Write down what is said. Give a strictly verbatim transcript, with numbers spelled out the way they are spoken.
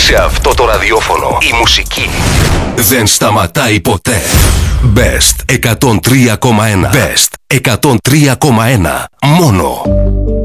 Σε αυτό το ραδιόφωνο η μουσική δεν σταματάει ποτέ. Best εκατόν τρία κόμμα ένα. Best εκατόν τρία κόμμα ένα. Μόνο.